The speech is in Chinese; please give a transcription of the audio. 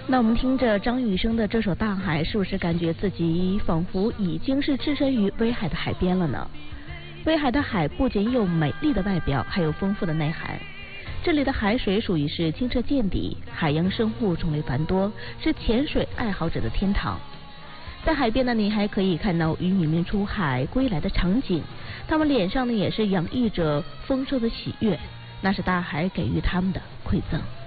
那我们听着张雨生的这首《大海》，是不是感觉自己仿佛已经是置身于威海的海边了呢？威海的海不仅有美丽的外表，还有丰富的内涵。这里的海水属于是清澈见底，海洋生物种类繁多，是潜水爱好者的天堂。在海边呢，你还可以看到渔民们出海归来的场景，他们脸上呢也是洋溢着丰收的喜悦，那是大海给予他们的馈赠。